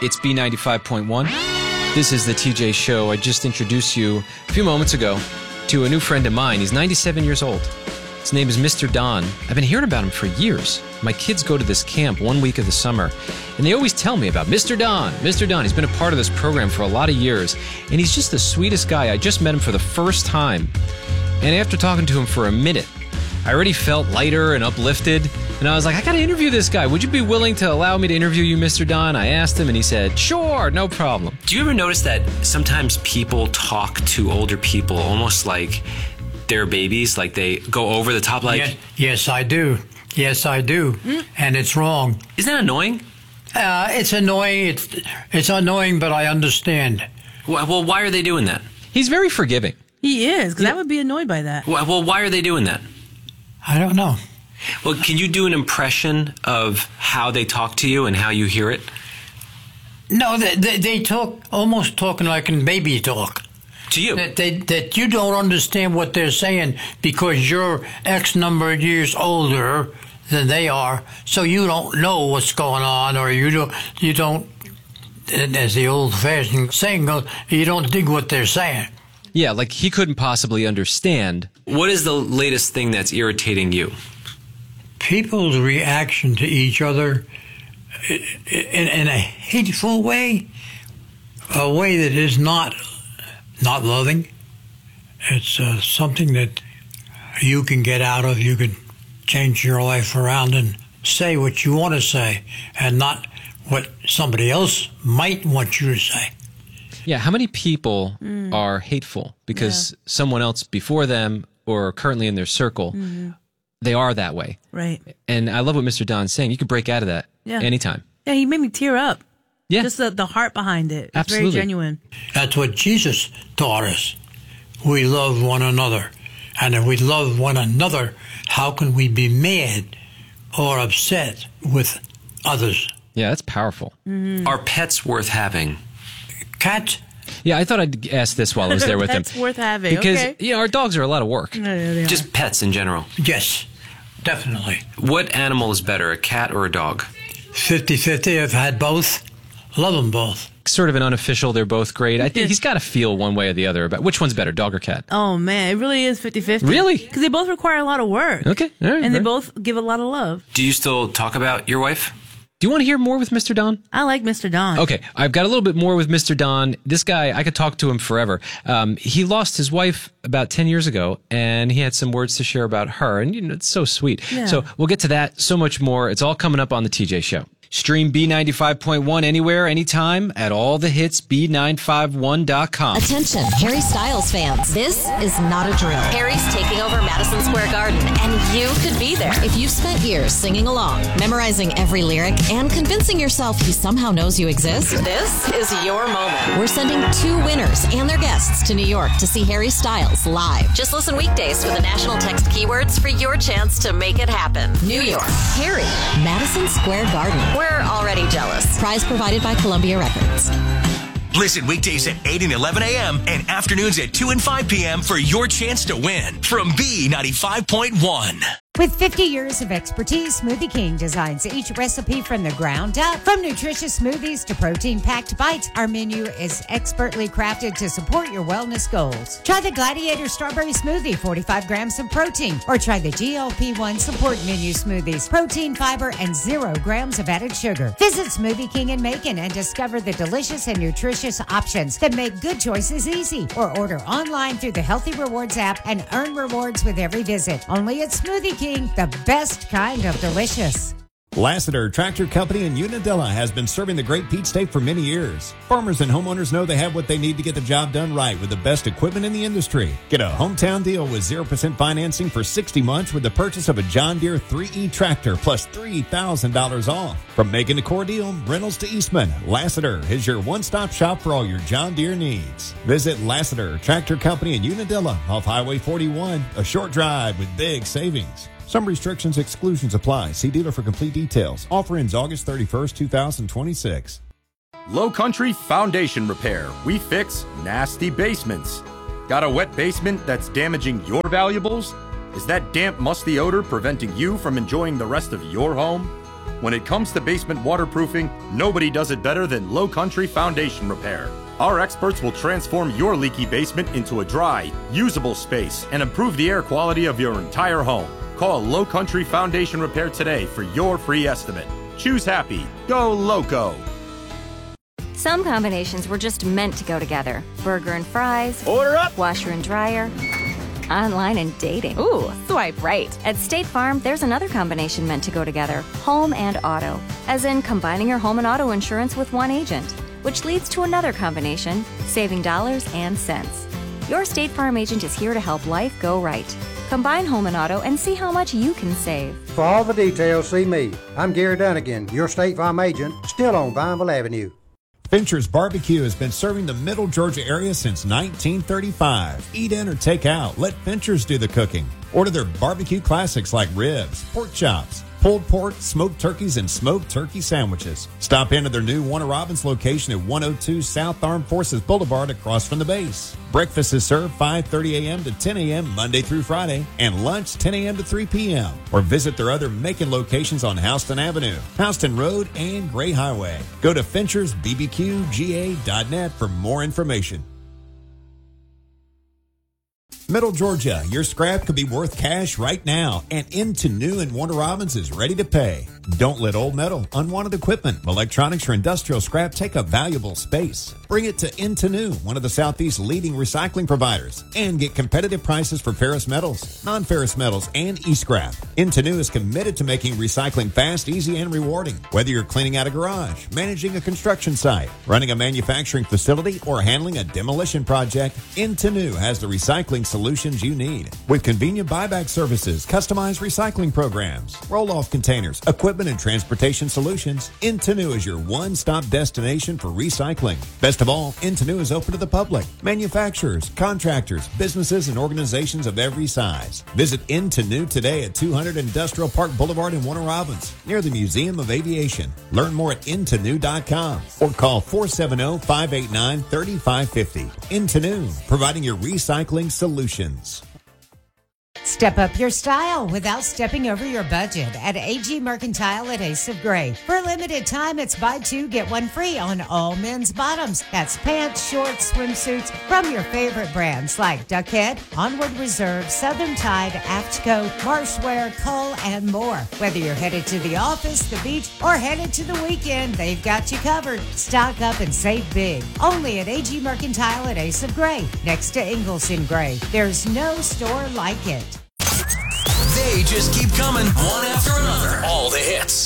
It's B95.1. This is the TJ Show. I just introduced you a few moments ago to a new friend of mine. He's 97 years old. His name is Mr. Don. I've been hearing about him for years. My kids go to this camp 1 week of the summer, and they always tell me about Mr. Don. Mr. Don, he's been a part of this program for a lot of years, and he's just the sweetest guy. I just met him for the first time, and after talking to him for a minute, I already felt lighter and uplifted, and I was like, I got to interview this guy. Would you be willing to allow me to interview you, Mr. Don? I asked him, and he said, sure, no problem. Do you ever notice that sometimes people talk to older people almost like they're babies, like they go over the top, like... Yes, I do. Yes, I do. And it's wrong. Isn't that annoying? It's annoying. It's annoying, but I understand. Well, why are they doing that? He's very forgiving. He is, because I would be annoyed by that. Well, why are they doing that? I don't know. Well, can you do an impression of how they talk to you and how you hear it? No, they talk, almost talking like in baby talk. To you? That you don't understand what they're saying because you're X number of years older than they are, so you don't know what's going on, or you don't, as the old-fashioned saying goes, you don't dig what they're saying. Yeah, like he couldn't possibly understand. What is the latest thing that's irritating you? People's reaction to each other in a hateful way, a way that is not loving. It's something that you can get out of. You can change your life around and say what you want to say and not what somebody else might want you to say. Yeah, how many people are hateful because someone else before them or currently in their circle, they are that way. Right. And I love what Mr. Don's saying. You can break out of that anytime. Yeah, he made me tear up. Yeah. Just the heart behind it. It's Absolutely. very genuine. That's what Jesus taught us. We love one another. And if we love one another, how can we be mad or upset with others? Yeah, that's powerful. Are pets worth having? Cats? Yeah, I thought I'd ask this while I was there with him. That's worth having. Because, our dogs are a lot of work. Yeah, Just pets in general? Yes, definitely. What animal is better, a cat or a dog? 50-50. I've had both. Love them both. Sort of an unofficial, they're both great. I think he's got to feel one way or the other about which one's better, dog or cat. Oh, man, it really is 50-50. Really? Because they both require a lot of work. Okay, all right. And they both give a lot of love. Do you still talk about your wife? Do you want to hear more with Mr. Don? I like Mr. Don. Okay, I've got a little bit more with Mr. Don. This guy, I could talk to him forever. He lost his wife about 10 years ago, and he had some words to share about her, and it's so sweet. Yeah. So we'll get to that, so much more. It's all coming up on the TJ Show. Stream B95.1 anywhere, anytime, at all the hits, B951.com. Attention, Harry Styles fans. This is not a drill. Harry's taking over Madison Square Garden, and you could be there. If you've spent years singing along, memorizing every lyric, and convincing yourself he somehow knows you exist, this is your moment. We're sending 2 winners and their guests to New York to see Harry Styles live. Just listen weekdays for the national text keywords for your chance to make it happen. New York, Harry, Madison Square Garden. We're already jealous. Prize provided by Columbia Records. Listen weekdays at 8 and 11 a.m. and afternoons at 2 and 5 p.m. for your chance to win from B95.1. With 50 years of expertise, Smoothie King designs each recipe from the ground up. From nutritious smoothies to protein-packed bites, our menu is expertly crafted to support your wellness goals. Try the Gladiator Strawberry Smoothie, 45 grams of protein. Or try the GLP-1 Support Menu Smoothies, protein, fiber, and 0 grams of added sugar. Visit Smoothie King in Macon and discover the delicious and nutritious options that make good choices easy. Or order online through the Healthy Rewards app and earn rewards with every visit. Only at Smoothie King, the best kind of delicious. Lassiter Tractor Company in Unadilla has been serving the Great Peach State for many years. Farmers and homeowners know they have what they need to get the job done right with the best equipment in the industry. Get a hometown deal with 0% financing for 60 months with the purchase of a John Deere 3E tractor plus $3,000 off. From Macon to Cordele, Reynolds to Eastman, Lassiter is your one-stop shop for all your John Deere needs. Visit Lassiter Tractor Company in Unadilla off Highway 41, a short drive with big savings. Some restrictions, exclusions apply. See dealer for complete details. Offer ends August 31st, 2026. Low Country Foundation Repair. We fix nasty basements. Got a wet basement that's damaging your valuables? Is that damp, musty odor preventing you from enjoying the rest of your home? When it comes to basement waterproofing, nobody does it better than Low Country Foundation Repair. Our experts will transform your leaky basement into a dry, usable space and improve the air quality of your entire home. Call Low Country Foundation Repair today for your free estimate. Choose happy. Go Loco. Some combinations were just meant to go together. Burger and fries. Order up. Washer and dryer. Online and dating. Ooh, swipe right. At State Farm, there's another combination meant to go together. Home and auto. As in combining your home and auto insurance with one agent. Which leads to another combination, saving dollars and cents. Your State Farm agent is here to help life go right. Combine home and auto and see how much you can save. For all the details, see me. I'm Gary Dunnigan, your State Farm agent, still on Vineville Avenue. Fincher's Barbecue has been serving the Middle Georgia area since 1935. Eat in or take out. Let Fincher's do the cooking. Order their barbecue classics like ribs, pork chops, pulled pork, smoked turkeys, and smoked turkey sandwiches. Stop into their new Warner Robins location at 102 South Armed Forces Boulevard across from the base. Breakfast is served 5:30 a.m. to 10 a.m. Monday through Friday, and lunch 10 a.m. to 3 p.m. Or visit their other Macon locations on Houston Avenue, Houston Road, and Gray Highway. Go to FinchersBBQGA.net for more information. Middle Georgia, your scrap could be worth cash right now, and Into New and Warner Robins is ready to pay. Don't let old metal, unwanted equipment, electronics, or industrial scrap take up valuable space. Bring it to Into New, one of the Southeast's leading recycling providers, and get competitive prices for ferrous metals, non-ferrous metals, and e-scrap. Into New is committed to making recycling fast, easy, and rewarding. Whether you're cleaning out a garage, managing a construction site, running a manufacturing facility, or handling a demolition project, Into New has the recycling solutions you need. With convenient buyback services, customized recycling programs, roll-off containers, equipment and transportation solutions, Into New is your one-stop destination for recycling. Best of all, Into New is open to the public, manufacturers, contractors, businesses, and organizations of every size. Visit Into New today at 200 Industrial Park Boulevard in Warner Robins, near the Museum of Aviation. Learn more at intonew.com or call 470-589-3550. Into New, providing your recycling solutions. Step up your style without stepping over your budget at AG Mercantile at Ace of Gray. For a limited time, it's buy two, get one free on all men's bottoms. That's pants, shorts, swimsuits from your favorite brands like Duckhead, Onward Reserve, Southern Tide, Aftco, Marshwear, Cull, and more. Whether you're headed to the office, the beach, or headed to the weekend, they've got you covered. Stock up and save big. Only at AG Mercantile at Ace of Gray, next to Ingalls in Gray. There's no store like it. They just keep coming, one after another. All the hits.